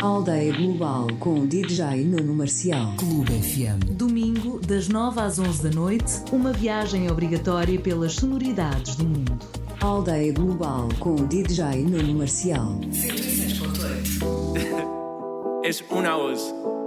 Aldeia Global com o DJ Nuno Marcial. Clube FM. Domingo, das 9 às 11 da noite, uma viagem obrigatória pelas sonoridades do mundo. Aldeia Global com o DJ Nuno Marcial. 106.8. Es una voz.